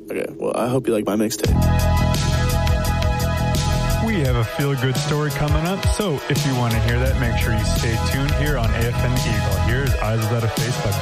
Okay, well, I hope you like my mixtape. We have a feel-good story coming up, so if you want to hear that, make sure you stay tuned here on AFN Eagle. Here's Eyes Without a Face by